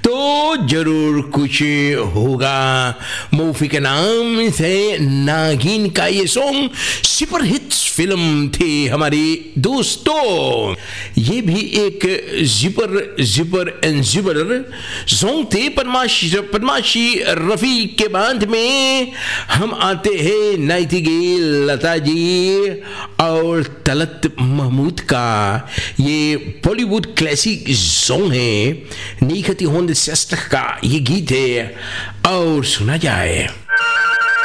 तो जरूर कुछ होगा मूवी के नाम से नागिन का ये सॉन्ग सुपर हिट्स फिल्म थी हमारी दोस्तों। ये भी एक जिपर एंड जिपर सॉन्ग थे पद्माशी रफी के बाद में हम आते हैं नाइटिंगेल लता जी और तलत महमूद का ये बॉलीवुड क्लासिक सॉन्ग है। नीखती होंद का ये गीत है और सुना जाए।